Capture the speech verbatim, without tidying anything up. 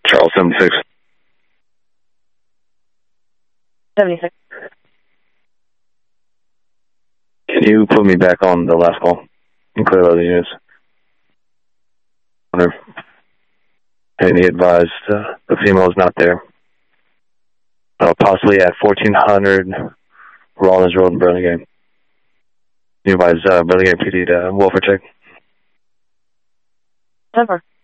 Charles seventy-six. seventy-six. Can you put me back on the last call and clear other units? And he advised uh, the female is not there. Uh, possibly at fourteen hundred Rollins Road in Burlingame. You advise uh, Burlingame P D to welfare check. Never.